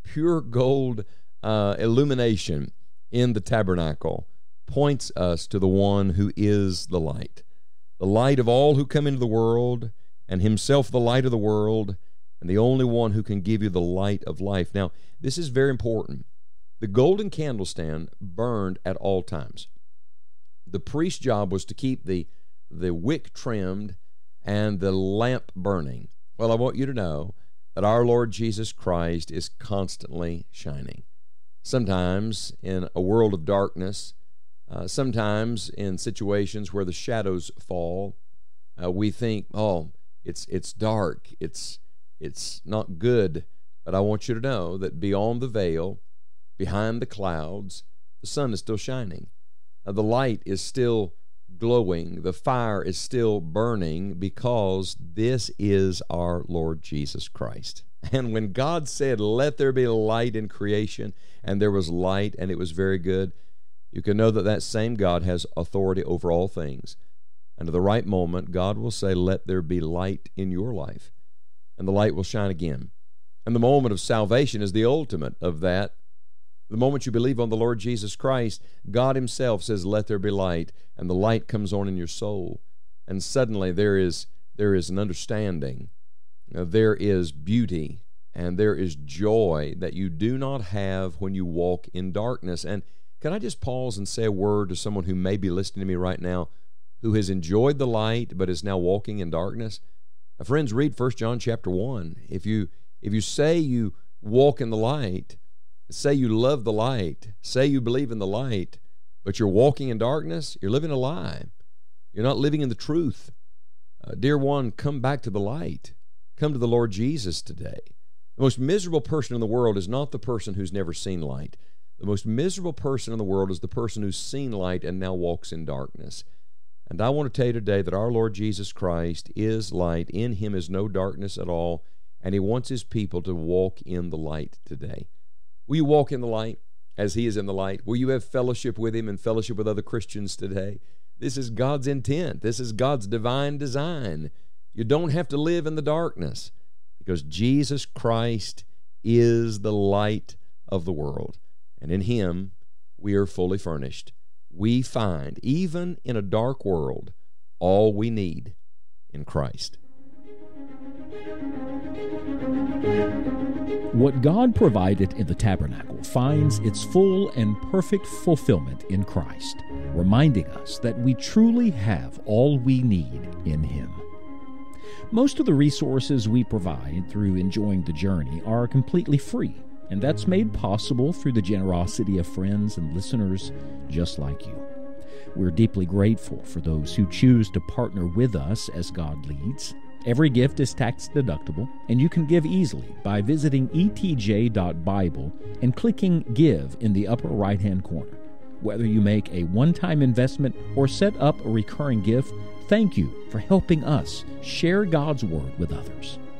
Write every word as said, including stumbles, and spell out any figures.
pure gold uh, illumination in the tabernacle points us to the one who is the light, the light of all who come into the world, and himself the light of the world, and the only one who can give you the light of life. Now, this is very important. The golden candlestand burned at all times. The priest's job was to keep the, the wick trimmed and the lamp burning. Well, I want you to know that our Lord Jesus Christ is constantly shining. Sometimes in a world of darkness, uh, sometimes in situations where the shadows fall, uh, we think, oh, it's it's dark, it's it's not good. But I want you to know that beyond the veil, behind the clouds, the sun is still shining. Uh, the light is still glowing. The fire is still burning, because this is our Lord Jesus Christ. And when God said, let there be light in creation, and there was light, and it was very good, you can know that that same God has authority over all things. And at the right moment, God will say, let there be light in your life, and the light will shine again. And the moment of salvation is the ultimate of that. The moment you believe on the Lord Jesus Christ, God himself says, let there be light, and the light comes on in your soul. And suddenly there is, there is an understanding, uh, there is beauty, and there is joy that you do not have when you walk in darkness. And can I just pause and say a word to someone who may be listening to me right now, who has enjoyed the light but is now walking in darkness? Now, friends, read First John chapter one. If you, if you say you walk in the light, say you love the light, say you believe in the light, but you're walking in darkness, you're living a lie. You're not living in the truth. Uh, dear one, come back to the light. Come to the Lord Jesus today. The most miserable person in the world is not the person who's never seen light. The most miserable person in the world is the person who's seen light and now walks in darkness. And I want to tell you today that our Lord Jesus Christ is light. In him is no darkness at all, and he wants his people to walk in the light today. Will you walk in the light as he is in the light? Will you have fellowship with him and fellowship with other Christians today? This is God's intent. This is God's divine design. You don't have to live in the darkness, because Jesus Christ is the light of the world. And in him, we are fully furnished. We find, even in a dark world, all we need in Christ. What God provided in the tabernacle finds its full and perfect fulfillment in Christ, reminding us that we truly have all we need in him. Most of the resources we provide through enjoying the journey are completely free, and that's made possible through the generosity of friends and listeners just like you. We're deeply grateful for those who choose to partner with us as God leads. Every gift is tax deductible, and you can give easily by visiting e t j dot bible and clicking Give in the upper right-hand corner. Whether you make a one-time investment or set up a recurring gift, thank you for helping us share God's Word with others.